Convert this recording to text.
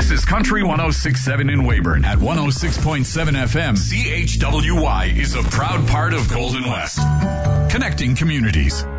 This is Country 106.7 in Weyburn. At 106.7 FM, CHWY is a proud part of Golden West. Connecting communities.